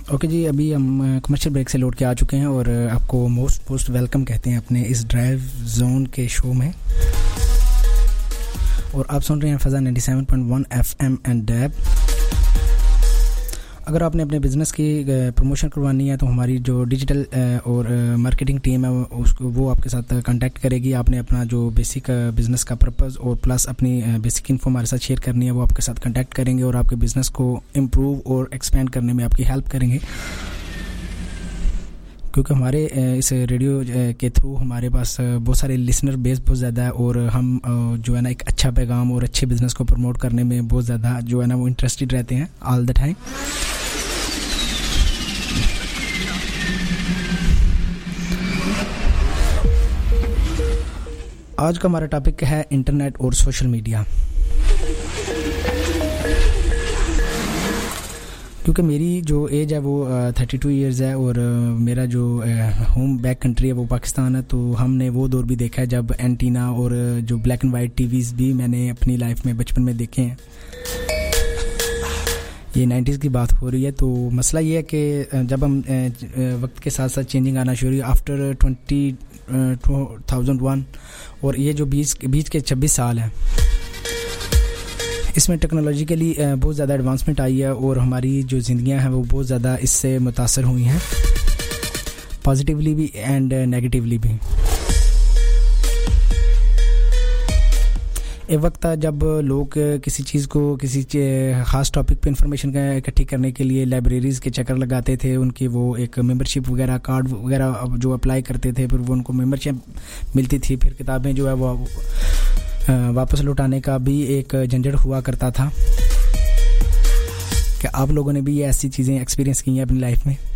Okay जी, अभी हम commercial break से लौट के आ चुके हैं और आपको मोस्ट वेलकम कहते हैं अपने इस ड्राइव जोन के शो में। और आप सुन रहे हैं फ़ज़ा 97.1 FM एंड डैब। अगर आपने अपने बिज़नेस की प्रमोशन करवानी है तो हमारी जो डिजिटल और मार्केटिंग टीम है उसको वो आपके साथ कांटेक्ट करेगी। आपने अपना जो बेसिक बिज़नेस का पर्पस और प्लस अपनी बेसिक इन्फो हमारे साथ शेयर करनी है, वो आपके साथ कांटेक्ट करेंगे और आपके बिज़नेस को इम्प्रूव और एक्सपेंड करने में आपकी हेल्प करेंगे। क्योंकि हमारे इस रेडियो के थ्रू हमारे पास बहुत सारे लिसनर बेस बहुत ज़्यादा है और हम जो है ना एक अच्छा पैगाम और अच्छे बिज़नेस को प्रमोट करने में बहुत ज़्यादा जो है ना वो इंटरेस्टेड रहते हैं ऑल द टाइम। आज का हमारा टॉपिक है इंटरनेट और सोशल मीडिया। क्योंकि मेरी जो एज है वो 32 इयर्स है और मेरा जो होम बैक कंट्री है वो पाकिस्तान है, तो हमने वो दौर भी देखा है जब एंटीना और जो ब्लैक एंड वाइट टीवीज़ भी मैंने अपनी लाइफ में बचपन में देखे हैं। ये 90s की बात हो रही है। तो मसला ये है कि जब हम वक्त के साथ साथ चेंजिंग आना शुरू हुई आफ्टर 2001 और ये जो बीच के 26 साल है इसमें टेक्नोलॉजिकली बहुत ज़्यादा एडवांसमेंट आई है और हमारी जो ज़िंदगियां हैं वो बहुत ज़्यादा इससे मुतासर हुई हैं, पॉजिटिवली भी एंड नेगेटिवली भी। एक वक्त था जब लोग किसी चीज़ को किसी ख़ास टॉपिक पे इंफॉर्मेशन इकट्ठी करने के लिए लाइब्रेरीज़ के चक्कर लगाते थे, उनकी वो एक मेंबरशिप वगैरह कार्ड वगैरह जो अप्लाई करते थे, फिर वो उनको मेंबरशिप मिलती थी, फिर किताबें जो है वो वापस लौटाने का भी एक झंझट हुआ करता था। क्या आप लोगों ने भी ये ऐसी चीज़ें एक्सपीरियंस की हैं अपनी लाइफ में?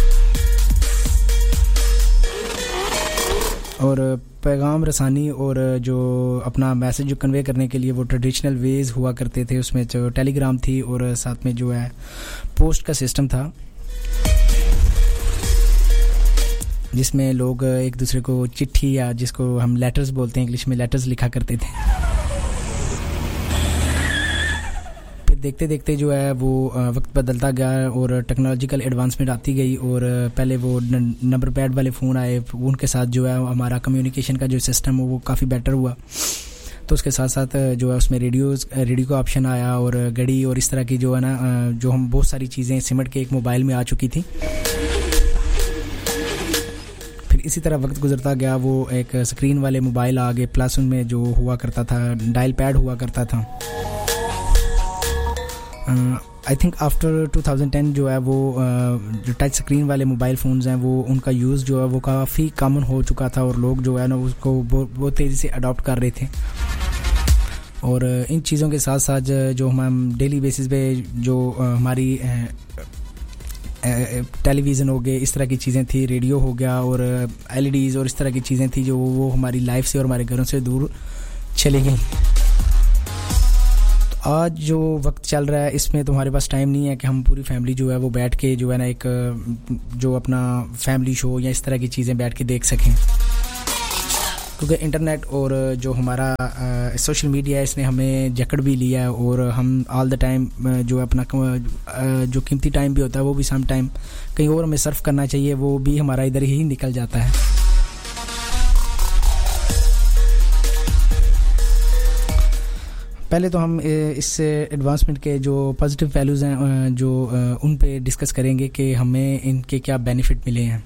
और पैगाम रसानी और जो अपना मैसेज जो कन्वे करने के लिए वो ट्रेडिशनल वेज हुआ करते थे, उसमें जो टेलीग्राम थी और साथ में जो है पोस्ट का सिस्टम था जिसमें लोग एक दूसरे को चिट्ठी या जिसको हम लेटर्स बोलते हैं इंग्लिश में, लेटर्स लिखा करते थे। फिर देखते देखते जो है वो वक्त बदलता गया और टेक्नोलॉजिकल एडवांसमेंट आती गई और पहले वो नंबर पैड वाले फ़ोन आए, उनके साथ जो है हमारा कम्युनिकेशन का जो सिस्टम हो वो काफ़ी बेटर हुआ। तो उसके साथ साथ जो है उसमें रेडियो का ऑप्शन आया और घड़ी और इस तरह की जो है ना जो हम बहुत सारी चीज़ें सिमट के एक मोबाइल में आ चुकी थी। इसी तरह वक्त गुजरता गया, वो एक स्क्रीन वाले मोबाइल आ गए, प्लस उनमें जो हुआ करता था डायल पैड हुआ करता था। आई थिंक आफ्टर 2010 जो है वो जो टच स्क्रीन वाले मोबाइल फ़ोन्स हैं वो उनका यूज़ जो है वो काफ़ी कॉमन हो चुका था और लोग जो है ना उसको बहुत तेज़ी से अडॉप्ट कर रहे थे। और इन चीज़ों के साथ साथ जो हम डेली बेसिस पे जो हमारी टेलीविज़न हो गए, इस तरह की चीज़ें थी, रेडियो हो गया और LEDs और इस तरह की चीज़ें थी जो वो हमारी लाइफ से और हमारे घरों से दूर चली गई। तो आज जो वक्त चल रहा है इसमें तो हमारे पास टाइम नहीं है कि हम पूरी फैमिली जो है वो बैठ के जो है ना एक जो अपना फैमिली शो या इस तरह की चीज़ें बैठ के देख सकें, क्योंकि इंटरनेट और जो हमारा सोशल मीडिया है इसने हमें जकड़ भी लिया है और हम ऑल द टाइम जो अपना जो कीमती टाइम भी होता है वो भी सम टाइम कहीं और हमें सर्फ करना चाहिए, वो भी हमारा इधर ही निकल जाता है। पहले तो हम इस एडवांसमेंट के जो पॉजिटिव वैल्यूज़ हैं जो उन पे डिस्कस करेंगे कि हमें इनके क्या बेनिफिट मिले हैं।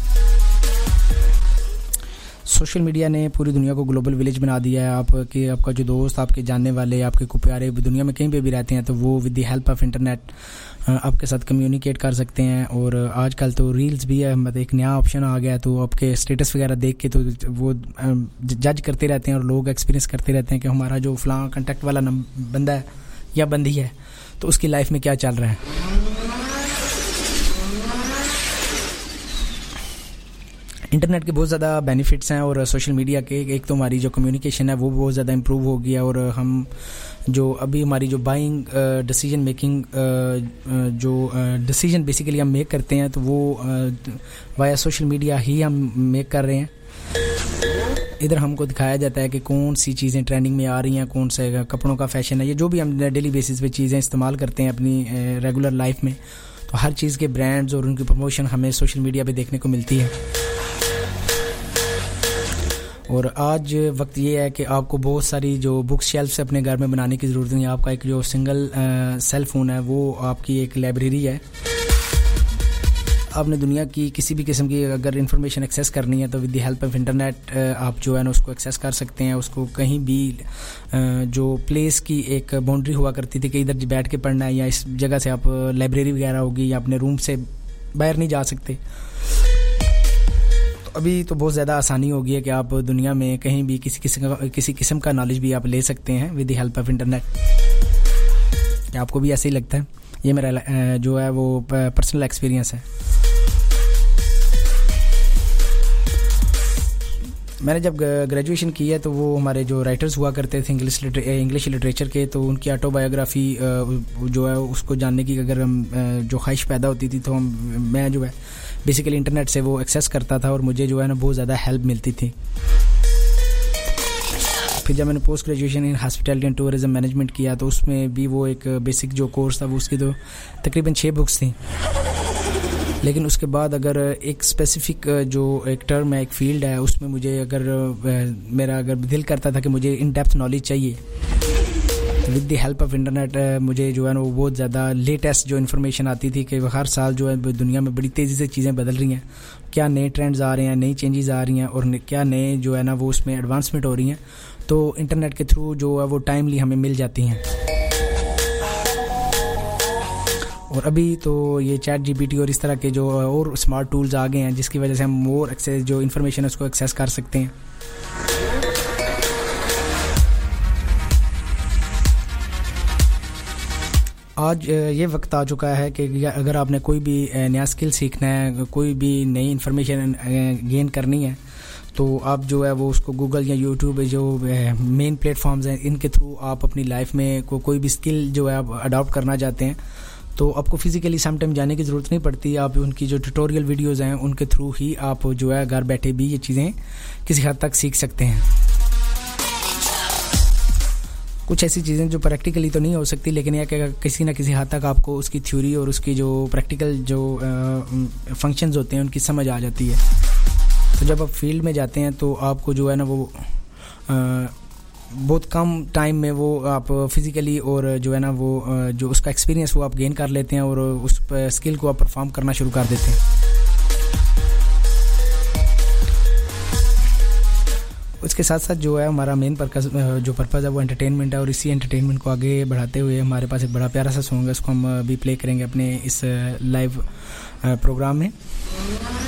सोशल मीडिया ने पूरी दुनिया को ग्लोबल विलेज बना दिया है। आपका जो दोस्त, आपके जानने वाले, आपके प्यारे दुनिया में कहीं पे भी रहते हैं तो वो with the help of internet आपके साथ कम्युनिकेट कर सकते हैं। और आजकल तो रील्स भी है, मतलब एक नया ऑप्शन आ गया, तो आपके स्टेटस वगैरह देख के तो वो जज करते रहते हैं और लोग एक्सपीरियंस करते रहते हैं कि हमारा जो फलां कॉन्टैक्ट वाला बंदा है या बंदी है तो उसकी लाइफ में क्या चल रहा है। इंटरनेट के बहुत ज़्यादा बेनिफिट्स हैं और सोशल मीडिया के एक तो हमारी जो कम्युनिकेशन है वो बहुत ज़्यादा इम्प्रूव हो गया और हम जो अभी हमारी जो बाइंग डिसीजन मेकिंग जो डिसीजन बेसिकली हम मेक करते हैं तो वो वाया सोशल मीडिया ही हम मेक कर रहे हैं। इधर हमको दिखाया जाता है कि कौन सी चीज़ें ट्रेंडिंग में आ रही हैं, कौन से कपड़ों का फैशन है, ये जो भी हम डेली बेसिस पे चीज़ें इस्तेमाल करते हैं अपनी रेगुलर लाइफ में, तो हर चीज़ के ब्रांड्स और उनकी प्रमोशन हमें सोशल मीडिया पे देखने को मिलती है। और आज वक्त ये है कि आपको बहुत सारी जो बुक शेल्फ से अपने घर में बनाने की ज़रूरत नहीं है। आपका एक जो सिंगल सेल फ़ोन है वो आपकी एक लाइब्रेरी है। आपने दुनिया की किसी भी किस्म की अगर इन्फॉर्मेशन एक्सेस करनी है तो with the help of internet आप जो है ना उसको एक्सेस कर सकते हैं। उसको कहीं भी जो प्लेस की एक बाउंड्री हुआ करती थी कि इधर बैठ के पढ़ना है या इस जगह से आप लाइब्रेरी वगैरह होगी या अपने रूम से बाहर नहीं जा सकते, अभी तो बहुत ज़्यादा आसानी हो गई है कि आप दुनिया में कहीं भी किसी किस्म का नॉलेज भी आप ले सकते हैं with the help of internet. आपको भी ऐसे ही लगता है? ये मेरा जो है वो पर्सनल एक्सपीरियंस है। मैंने जब ग्रेजुएशन की है तो वो हमारे जो राइटर्स हुआ करते थे इंग्लिश लिटरेचर के, तो उनकी ऑटोबायोग्राफी जो है उसको जानने की अगर हम जो ख्वाहिश पैदा होती थी तो मैं जो है बेसिकली इंटरनेट से वो एक्सेस करता था और मुझे जो है ना बहुत ज़्यादा हेल्प मिलती थी। फिर जब मैंने post graduation in hospitality and tourism management किया तो उसमें भी वो एक बेसिक जो कोर्स था वो उसकी तो तकरीबन 6 बुक्स थी। लेकिन उसके बाद अगर एक स्पेसिफिक जो एक टर्म है, एक फील्ड है, उसमें मुझे अगर मेरा अगर दिल करता था कि मुझे इन डेप्थ नॉलेज चाहिए, with the help of internet मुझे जो है ना वो बहुत ज़्यादा लेटेस्ट जो इन्फॉर्मेशन आती थी कि हर साल जो है दुनिया में बड़ी तेज़ी से चीज़ें बदल रही हैं, क्या नए ट्रेंड्स आ रहे हैं, नई चेंजेस आ रही हैं और क्या नए जो है ना वो उसमें एडवांसमेंट हो रही हैं, तो इंटरनेट के थ्रू जो है वो टाइमली हमें मिल जाती हैं। और अभी तो ये चैट जीपीटी और इस तरह के जो और स्मार्ट टूल्स आ गए हैं जिसकी वजह से हम मोर एक्सेस जो इन्फॉर्मेशन है उसको एक्सेस कर सकते हैं। आज ये वक्त आ चुका है कि अगर आपने कोई भी नया स्किल सीखना है, कोई भी नई इन्फॉर्मेशन गेन करनी है, तो आप जो है वो उसको गूगल या यूट्यूब जो मेन प्लेटफॉर्म्स हैं इनके थ्रू आप अपनी लाइफ में कोई भी स्किल जो है आप अडॉप्ट करना चाहते हैं तो आपको फिज़िकली समटाइम जाने की ज़रूरत नहीं पड़ती। आप उनकी जो ट्यूटोरियल वीडियोज़ हैं उनके थ्रू ही आप जो है घर बैठे भी ये चीज़ें किसी हद तक सीख सकते हैं। कुछ ऐसी चीज़ें जो प्रैक्टिकली तो नहीं हो सकती, लेकिन यह कि किसी न किसी हद तक आपको उसकी थ्योरी और उसकी जो प्रैक्टिकल जो फंक्शंस होते हैं उनकी समझ आ जाती है। तो जब आप फील्ड में जाते हैं तो आपको जो है ना वो बहुत कम टाइम में वो आप फिज़िकली और जो है ना वो जो उसका एक्सपीरियंस वो आप गेन कर लेते हैं और उस स्किल को आप परफॉर्म करना शुरू कर देते हैं। उसके साथ साथ जो है हमारा मेन पर्पज़ है वो एंटरटेनमेंट है और इसी एंटरटेनमेंट को आगे बढ़ाते हुए हमारे पास एक बड़ा प्यारा सा सॉन्ग है, उसको हम अभी प्ले करेंगे अपने इस लाइव प्रोग्राम में।